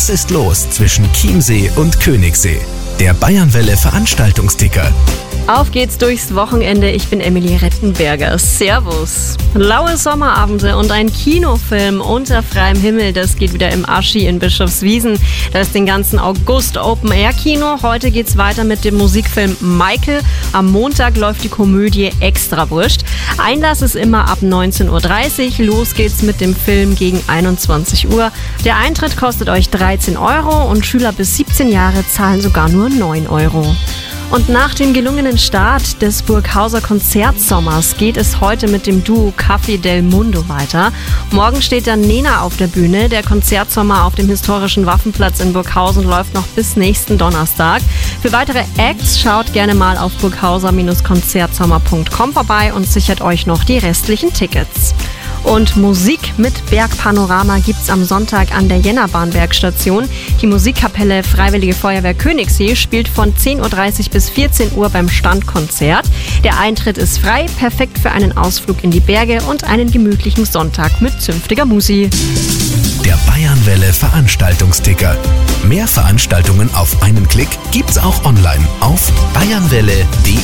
Was ist los zwischen Chiemsee und Königssee? Der Bayernwelle Veranstaltungsticker. Auf geht's durchs Wochenende. Ich bin Emilie Rettenberger. Servus. Laue Sommerabende und ein Kinofilm unter freiem Himmel. Das geht wieder im Aschi in Bischofswiesen. Da ist den ganzen August Open-Air-Kino. Heute geht's weiter mit dem Musikfilm Michael. Am Montag läuft die Komödie Extrawurst. Einlass ist immer ab 19.30 Uhr. Los geht's mit dem Film gegen 21 Uhr. Der Eintritt kostet euch 13 € und Schüler bis 17 Jahre zahlen sogar nur 9 €. Und nach dem gelungenen Start des Burghauser Konzertsommers geht es heute mit dem Duo Café del Mundo weiter. Morgen steht dann Nena auf der Bühne. Der Konzertsommer auf dem historischen Waffenplatz in Burghausen läuft noch bis nächsten Donnerstag. Für weitere Acts schaut gerne mal auf burghauser-konzertsommer.com vorbei und sichert euch noch die restlichen Tickets. Und Musik mit Bergpanorama gibt's am Sonntag an der Jennerbahnbergstation. Die Musikkapelle Freiwillige Feuerwehr Königssee spielt von 10.30 Uhr bis 14 Uhr beim Standkonzert. Der Eintritt ist frei, perfekt für einen Ausflug in die Berge und einen gemütlichen Sonntag mit zünftiger Musi. Der Bayernwelle Veranstaltungsticker. Mehr Veranstaltungen auf einen Klick gibt's auch online auf bayernwelle.de.